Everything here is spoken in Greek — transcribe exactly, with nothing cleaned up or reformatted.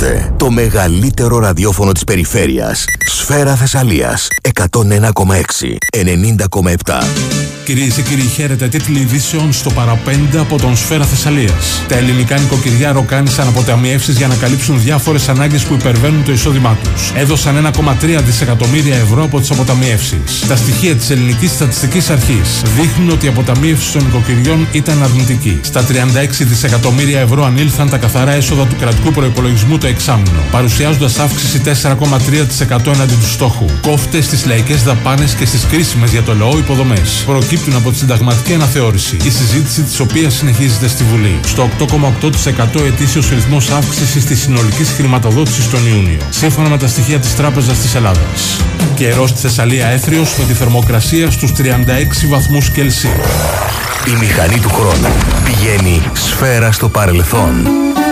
Ακούτε το μεγαλύτερο ραδιόφωνο της περιφέρειας. Σφαίρα Θεσσαλίας εκατόν ένα κόμμα έξι, ενενήντα κόμμα επτά. Κυρίες και κύριοι, χαίρετε. Τίτλοι ειδήσεων στο παραπέντε από τον Σφαίρα Θεσσαλίας. Τα ελληνικά νοικοκυριά ροκάνησαν αποταμιεύσεις για να καλύψουν διάφορες ανάγκες που υπερβαίνουν το εισόδημά τους. Έδωσαν ένα κόμμα τρία δισεκατομμύρια ευρώ από τις αποταμιεύσεις. Τα στοιχεία της Ελληνικής Στατιστικής Αρχής δείχνουν ότι η αποταμίευση των νοικοκυριών ήταν αρνητική. Στα τριάντα έξι δισεκατομμύρια ευρώ ανήλθαν τα καθαρά έσοδα του κρατικού προϋπολογισμού το εξάμηνο, παρουσιάζοντας αύξηση τέσσερα κόμμα τρία τοις εκατό έναντι του στόχου. Κόφτες στις λαϊκές δαπάνες και στις κρίσιμες για το λαό υποδομές προκύπτουν από τη συνταγματική αναθεώρηση, η συζήτηση της οποίας συνεχίζεται στη Βουλή. Στο οκτώ κόμμα οκτώ τοις εκατό ετήσιος ρυθμός αύξησης της συνολικής χρηματοδότησης τον Ιούνιο, σύμφωνα με τα στοιχεία της Τράπεζας της Ελλάδας. Καιρός στη Θεσσαλία έθριος με τη θερμοκρασία στους τριάντα έξι βαθμούς Κελσίου. Η μηχανή του χρόνου πηγαίνει σφαίρα στο παρελθόν.